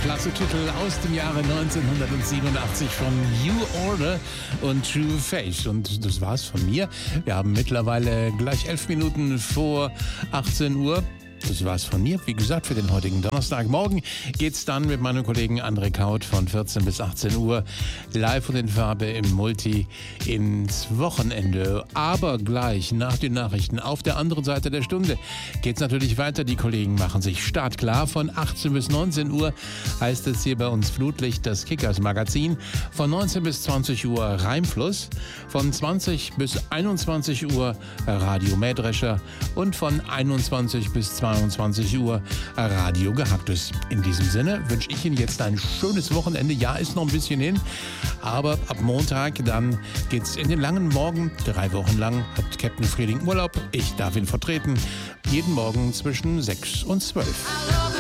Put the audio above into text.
klasse Titel aus dem Jahre 1987 von New Order und True Faith. Und das war's von mir. Wir haben mittlerweile gleich 11 Minuten vor 18 Uhr. Das war's von mir. Wie gesagt, für den heutigen Donnerstag. Morgen geht's dann mit meinem Kollegen André Kaut von 14 bis 18 Uhr live und in Farbe im Multi ins Wochenende. Aber gleich nach den Nachrichten auf der anderen Seite der Stunde geht's natürlich weiter. Die Kollegen machen sich startklar. Von 18 bis 19 Uhr heißt es hier bei uns Flutlicht, das Kickers-Magazin. Von 19 bis 20 Uhr Reimfluss. Von 20 bis 21 Uhr Radio Mähdrescher. Und von 21 bis 22 Uhr Radio Gehacktes. In diesem Sinne wünsche ich Ihnen jetzt ein schönes Wochenende. Ja, ist noch ein bisschen hin, aber ab Montag dann geht's in den langen Morgen. 3 Wochen lang hat Captain Frieding Urlaub. Ich darf ihn vertreten. Jeden Morgen zwischen 6 und 12.